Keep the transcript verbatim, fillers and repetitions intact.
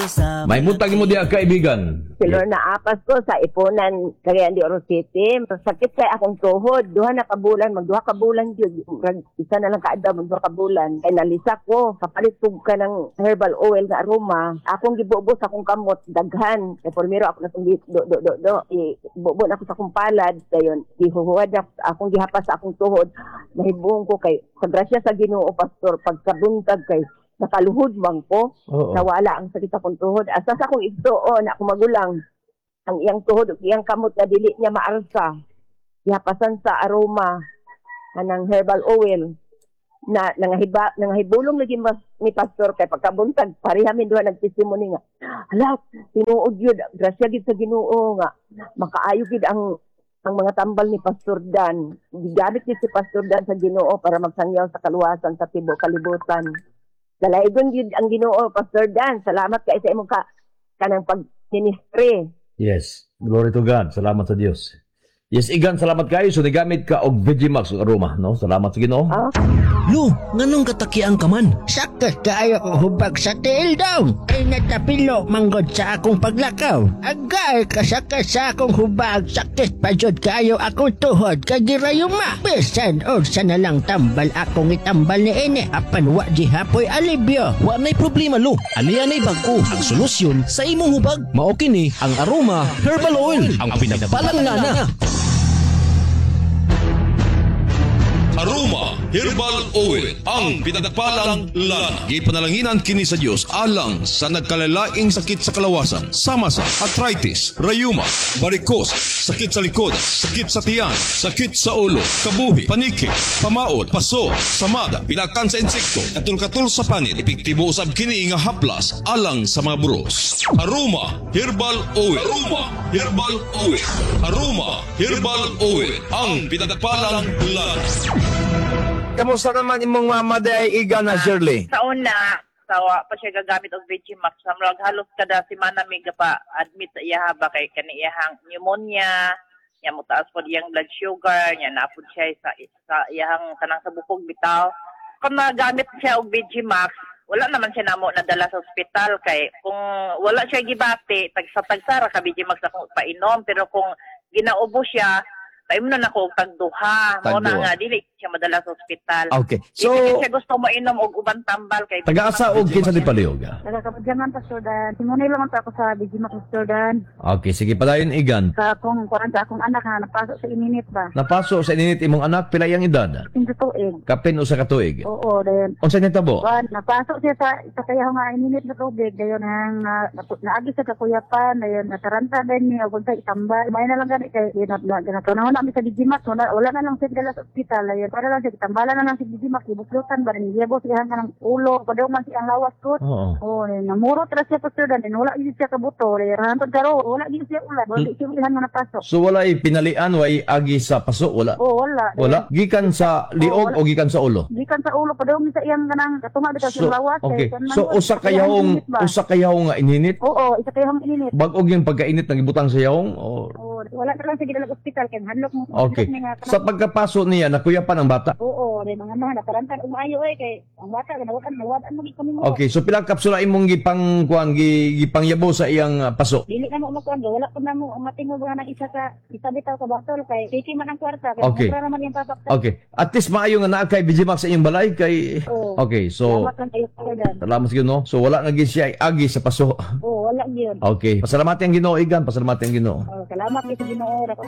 May mutag mo diya kaibigan. Silor na apas ko sa Ipunan, Cagayan de Oro City. Sakit kay akong tuhod. Duha na kabulan, magduha kabulan yun. Isa na lang kaadlaw, magduha kabulan. Kay nalisa ko, kapalit ko ka ng herbal oil na aroma. Akong gibubo sa akong kamot, daghan. Kay primero ako na itong do, do, do, do. Ibubo na ako sa akong palad. Kayon, gihuhuwad ako, akong gihapas sa akong tuhod. Nahibuong ko kay, sa grasya sa Ginoo, Pastor, pagkabuntag kay, nakaluhod man ko, Oo. nawala ang sakit akong tuhod. Asas akong igtuon, ako magulang, ang iyang tuhod, iyang kamot na dili niya maarsa, ihapasan sa aroma ng herbal oil, na nangahiba, nangahibulong lagi mas ni Pastor kay pagkabuntag, parihamin doon nagtestimony nga, hala, tinuod yun, grasya gid sa Ginoo nga, makaayo gid ang ang mga tambal ni Pastor Dan. Gigamit ni si Pastor Dan sa Ginoo para magsangyaw sa kaluwasan sa tibuok kalibutan. Dalaygon yun ang Ginoo, Pastor Dan. Salamat kay sa imong ka kanang pag-ministry. Yes. Glory to God. Salamat sa Dios. Yes, Igan, salamat kayo. So, nagamit ka og Vegimax og aroma, no? Salamat sa Ginoo. Oh? Lu, nganong katakiang ka man? Sakit kaayo ko hubag sa tiil daw. Ay natapilo manggod sa akong paglakaw. Agay kasakit sa akong hubag. Sakit pa jud kaayo akong tuhod kagirayuma. Bisan o sa nalang tambal akong itambal ni ine. Apan wa di hapoy alibyo. Wa nay problema, Lu. Ani-anay bag-o ang solusyon sa imong hubag. Mao kini ang Aroma Herbal Oil, ang pinagbalang ngana. Aroma Herbal Oil, ang pinagpalang lana. Ipanalanginan kini sa Dios alang sa nagkalalaing sakit sa kalawasan, sama sa arthritis, rayuma, varicose, sakit sa likod, sakit sa tiyan, sakit sa ulo, kabuhi, paniki, pamaod, paso, samada, pilakan sa insekto, katul-katul sa panit, epektibo usab kini nga haplas alang sa mga buros. Aroma Herbal Oil. Aroma Herbal Oil. Aroma Herbal Oil, ang pinagpalang lana. Kamusta naman imong mama day Igan na Shirley? Sa una, sawa pa siya gagamit og Vegimax. Sa murag halos kada semana may pa admit sa iya ba kay kani iyang pneumonia, nya mo taas pod iyang blood sugar, nya naapod siya sa sa iyang kanang sa bukog bitaw. Kung nagamit siya og Vegimax, wala naman siya namo nadala sa ospital kay kung wala siya gibati tag sa tagsara ka Vegimax akong painom, pero kung ginaubo siya tayo na nako og tagduha mo na nga dili siya madala sa ospital. Okay. So, Dili siya gusto mo inom og ubang tambal kay Taga-asa og kinsa di palihog. Nagkakapagyaman, Pastor Dan. Simunay lang ako sa Vegimax, Pastor Dan. Okay, sige padayon Igan. Sa akong, kuwan sa akong anak na napasok sa ininit ba? Napaso sa ininit imong anak pila yang edad? Pintutuig. Kapin usa ka tuig. Oo, then. Unsa nitabo? Kuwan, napasok siya sa, sa kaya nga ininit na tubig. Dayon ang na, na, naagi sa kakuyapan. Dayon nataranta din niya. Kung sa itambal. May na lang gani kay ginatunaw namin sa Vegimax. Wala, wala na lang siya dala sa ospital. Dayon para lang siya itambalan na lang si Vegimax. Ibuklutan ba rin. Iyabo siya nga ng ulo. Padaw man siya ang lawas ko. Oo. Oo, namuro tras siya Pastor Dan. Wala yun siya kabuto. Hantod karo, wala yun siya ulan. Wala siya ulihan nga napasok. So wala pinalian way agi sa paso wala. Oo, wala. Wala gikan sa liog o gikan sa ulo. Gikan sa ulo pa daw sa iyang kanang katuma bitaw So, sa lawas. okay. Kay, So usa ka yahong usa ka yahong nga ininit. Oo, isa kay hang ininit. Bag-og yung pagkainit nang ibutang sa yahong or Oo, wala na lang sa gidalag ospital kay hanlok mo. okay. Sa pagkapaso niya nakuyapan ang bata. Oo, di mga mga nakarantan umayo eh kay ang bata ganawakan nawadan mo kami mo. Okay, so pila kapsula imong gipang kuan gi gipangyabo sa iyang uh, paso. Dili na mo makuan wala pa na mo matingog nga ng isa ka isa bitaw ka batol kay kiki man ang kwarta kay Okay. mura naman yung papak. Okay. At least maayo nga naa kay Vegimax sa iyong balay kay Oo. okay, so Salamat lang kayo Pastor Dan. salamat sa Ginoo. So wala nga gid siya agi sa paso. Oo, wala gyud. Okay. Pasalamatan ang Ginoo Igan, pasalamatan ang Ginoo. Oh, salamat kay sa Ginoo.